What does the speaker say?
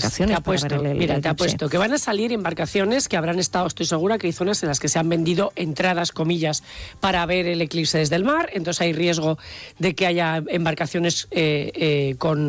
embarcaciones para ver el te apuesto que van a salir embarcaciones que habrán estado, estoy segura, que hay zonas en las que se han vendido entradas, comillas, para ver el eclipse desde el mar, entonces hay riesgo de que haya embarcaciones con